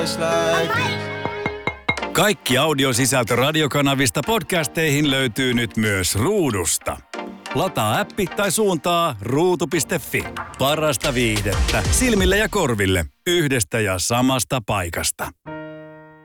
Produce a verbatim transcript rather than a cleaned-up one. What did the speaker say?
Kaikki audiosisältö radiokanavista podcasteihin löytyy nyt myös Ruudusta. Lataa appi tai suuntaa ruutu piste fi. Parasta viihdettä silmille ja korville yhdestä ja samasta paikasta.